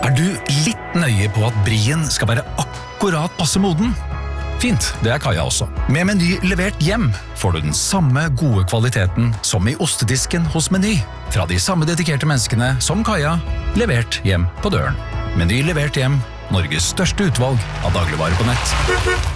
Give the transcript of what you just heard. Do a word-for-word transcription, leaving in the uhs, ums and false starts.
Er du litt nøye på at brien skal være akkurat passe moden? Fint, det er Kaja også. Med Meny levert hjem får du den samme gode kvaliteten som i ostedisken hos Meny. Fra de samme dedikerte menneskene som Kaja, levert hjem på døren. Meny levert hjem, Norges største utvalg av dagligvarer på nett.